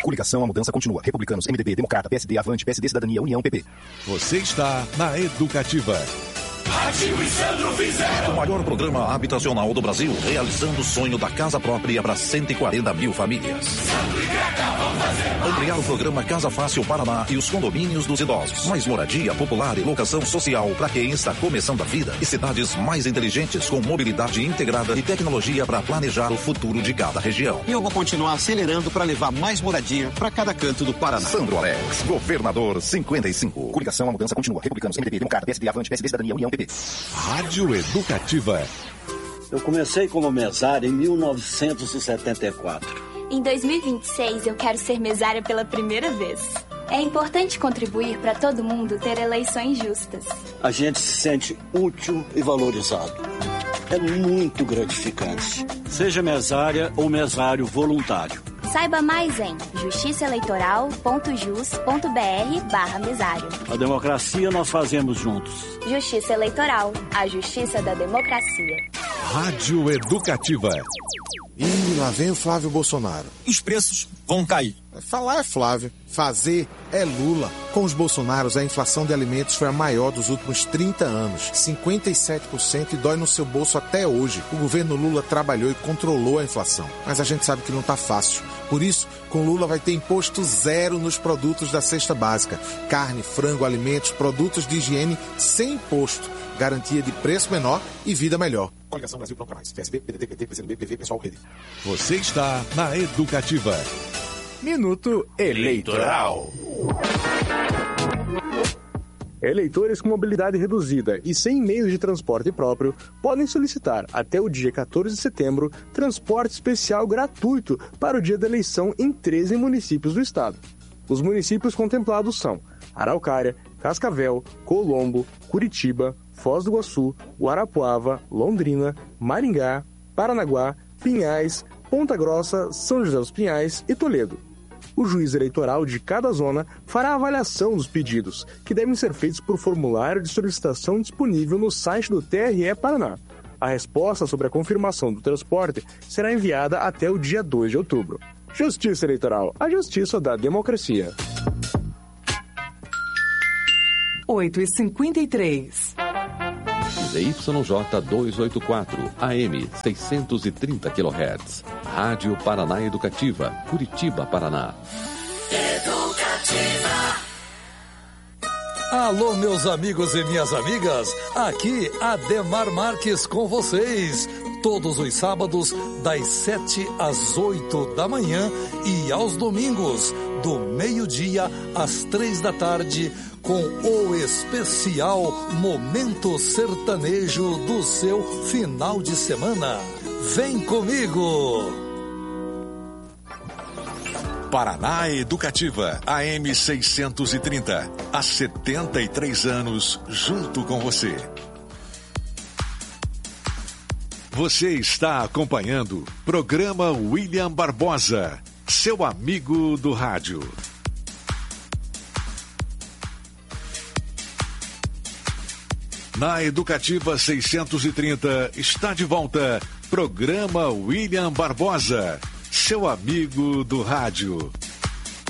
Coligação, a mudança continua. Republicanos, MDB, Democrata, PSD, Avante, PSD, Cidadania, União, PP. Você está na Educativa. O maior programa habitacional do Brasil, realizando o sonho da casa própria para 140 mil famílias. Ampliar o programa Casa Fácil Paraná e os condomínios dos idosos. Mais moradia popular e locação social para quem está começando a vida. E cidades mais inteligentes com mobilidade integrada e tecnologia para planejar o futuro de cada região. E eu vou continuar acelerando para levar mais moradia para cada canto do Paraná. Sandro Alex, governador 55. Coligação, a mudança continua. Republicanos, MDB, Democrata, PSD, Avante, PSD, Cidadania, União, PP. Rádio Educativa. Eu comecei como mesário em 1974. Em 2026, eu quero ser mesária pela primeira vez. É importante contribuir para todo mundo ter eleições justas. A gente se sente útil e valorizado. É muito gratificante. Seja mesária ou mesário voluntário. Saiba mais em justiçaeleitoral.jus.br/mesário. A democracia nós fazemos juntos. Justiça Eleitoral, a justiça da democracia. Rádio Educativa. E lá vem o Flávio Bolsonaro. Os preços vão cair. Falar é Flávio, fazer é Lula. Com os Bolsonaros, a inflação de alimentos foi a maior dos últimos 30 anos. 57% e dói no seu bolso até hoje. O governo Lula trabalhou e controlou a inflação. Mas a gente sabe que não tá fácil. Por isso, com Lula vai ter imposto zero nos produtos da cesta básica. Carne, frango, alimentos, produtos de higiene sem imposto. Garantia de preço menor e vida melhor. Coligação Brasil Pronto Mais. PSB, PDT, PT, PCdoB, PV, Pessoal, Rede. Você está na Educativa. Minuto Eleitoral. Eleitores com mobilidade reduzida e sem meios de transporte próprio podem solicitar, até o dia 14 de setembro, transporte especial gratuito para o dia da eleição em 13 municípios do estado. Os municípios contemplados são Araucária, Cascavel, Colombo, Curitiba, Foz do Iguaçu, Guarapuava, Londrina, Maringá, Paranaguá, Pinhais, Ponta Grossa, São José dos Pinhais e Toledo. O juiz eleitoral de cada zona fará a avaliação dos pedidos, que devem ser feitos por formulário de solicitação disponível no site do TRE Paraná. A resposta sobre a confirmação do transporte será enviada até o dia 2 de outubro. Justiça Eleitoral, a justiça da democracia. 8h53. ZYJ 284, AM 630 kHz. Rádio Paraná Educativa, Curitiba, Paraná. Educativa. Alô, meus amigos e minhas amigas, aqui Ademar Marques com vocês. Todos os sábados, das 7 às 8 da manhã e aos domingos, do meio-dia às 3 da tarde, com o especial Momento Sertanejo do seu final de semana. Vem comigo! Paraná Educativa, AM 630. Há 73 anos, junto com você. Você está acompanhando programa William Barbosa, seu amigo do rádio. Na Educativa 630 está de volta programa William Barbosa, seu amigo do rádio.